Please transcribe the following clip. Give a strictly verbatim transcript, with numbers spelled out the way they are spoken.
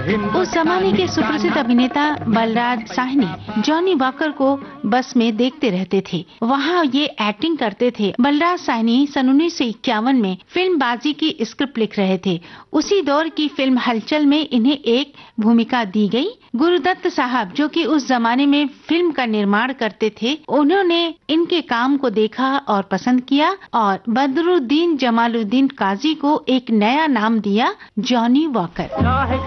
उस जमाने के सुप्रसिद्ध अभिनेता बलराज साहनी जॉनी वॉकर को बस में देखते रहते थे। वहाँ ये एक्टिंग करते थे। बलराज साहनी सन उन्नीस सौ इक्यावन में फिल्म बाजी की स्क्रिप्ट लिख रहे थे। उसी दौर की फिल्म हलचल में इन्हें एक भूमिका दी गई। गुरुदत्त साहब, जो कि उस जमाने में फिल्म का निर्माण करते थे, उन्होंने इनके काम को देखा और पसंद किया और बदरुद्दीन जमालुद्दीन काजी को एक नया नाम दिया, जॉनी वॉकर।